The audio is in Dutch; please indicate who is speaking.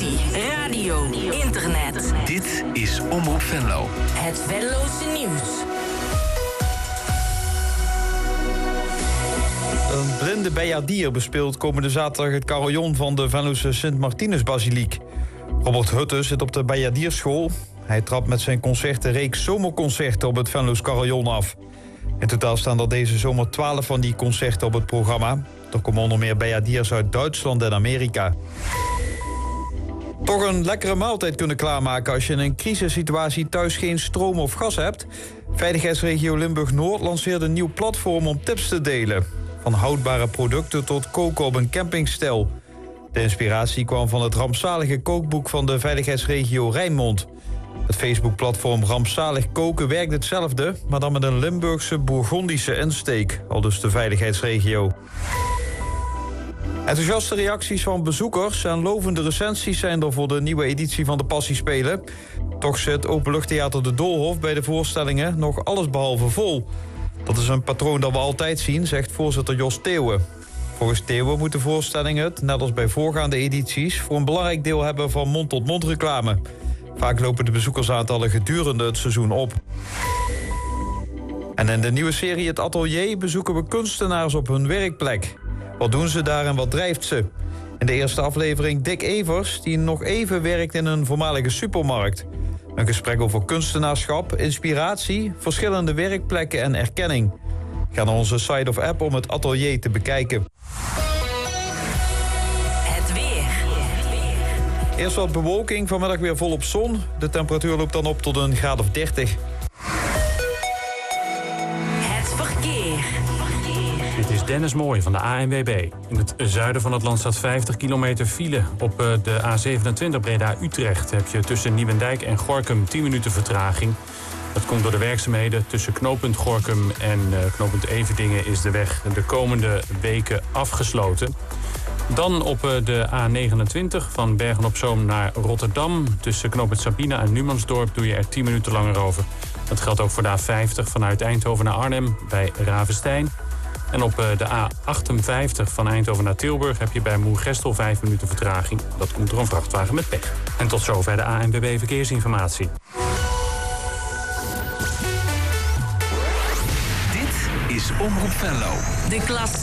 Speaker 1: televisie, radio, internet.
Speaker 2: Dit is Omroep Venlo.
Speaker 1: Het Venlose nieuws.
Speaker 3: Een blinde bijaardier bespeelt komende zaterdag het carillon van de Venlose Sint-Martinus-basiliek. Robert Hutte zit op de bijaardierschool. Hij trapt met zijn concertenreeks zomerconcerten op het Venloos carillon af. In totaal staan er deze zomer 12 van die concerten op het programma. Er komen onder meer bijaardiers uit Duitsland en Amerika. Toch een lekkere maaltijd kunnen klaarmaken als je in een crisissituatie thuis geen stroom of gas hebt? Veiligheidsregio Limburg-Noord lanceert een nieuw platform om tips te delen. Van houdbare producten tot koken op een campingstijl. De inspiratie kwam van het rampzalige kookboek van de veiligheidsregio Rijnmond. Het Facebook-platform Rampzalig Koken werkt hetzelfde, maar dan met een Limburgse Bourgondische insteek, aldus de veiligheidsregio. Enthousiaste reacties van bezoekers en lovende recensies zijn er voor de nieuwe editie van de Passiespelen. Toch zit Openluchttheater De Doolhof bij de voorstellingen nog allesbehalve vol. Dat is een patroon dat we altijd zien, zegt voorzitter Jos Theeuwen. Volgens Theeuwen moet de voorstelling het, net als bij voorgaande edities, voor een belangrijk deel hebben van mond-tot-mond reclame. Vaak lopen de bezoekersaantallen gedurende het seizoen op. En in de nieuwe serie Het Atelier bezoeken we kunstenaars op hun werkplek. Wat doen ze daar en wat drijft ze? In de eerste aflevering Dick Evers, die nog even werkt in een voormalige supermarkt. Een gesprek over kunstenaarschap, inspiratie, verschillende werkplekken en erkenning. Ga naar onze site of app om Het Atelier te bekijken.
Speaker 1: Het weer.
Speaker 3: Eerst wat bewolking, vanmiddag weer volop zon. De temperatuur loopt dan op tot een graad of 30.
Speaker 1: Het verkeer.
Speaker 4: Dit is Dennis Mooij van de ANWB. In het zuiden van het land staat 50 kilometer file. Op de A27 Breda-Utrecht heb je tussen Nieuwendijk en Gorinchem 10 minuten vertraging. Dat komt door de werkzaamheden. Tussen knooppunt Gorinchem en knooppunt Everdingen is de weg de komende weken afgesloten. Dan op de A29 van Bergen-op-Zoom naar Rotterdam. Tussen knooppunt Sabina en Numansdorp doe je er 10 minuten langer over. Dat geldt ook voor de A50 vanuit Eindhoven naar Arnhem bij Ravenstein. En op de A58 van Eindhoven naar Tilburg heb je bij Moergestel 5 minuten vertraging. Dat komt door een vrachtwagen met pech. En tot zover de ANWB Verkeersinformatie.
Speaker 2: Dit is Omroep Venlo.
Speaker 1: De klassieker.